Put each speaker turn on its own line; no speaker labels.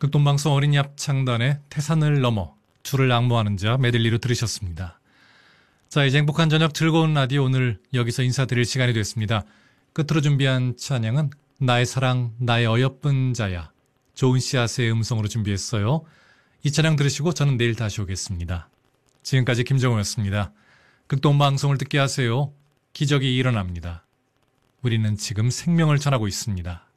극동방송 어린이 합창단의 태산을 넘어 주를 앙모하는 자 메들리로 들으셨습니다. 자, 이제 행복한 저녁 즐거운 라디오 오늘 여기서 인사드릴 시간이 됐습니다. 끝으로 준비한 찬양은 나의 사랑 나의 어여쁜 자야 좋은 씨앗의 음성으로 준비했어요. 이 찬양 들으시고 저는 내일 다시 오겠습니다. 지금까지 김정호였습니다. 극동방송을 듣게 하세요. 기적이 일어납니다. 우리는 지금 생명을 전하고 있습니다.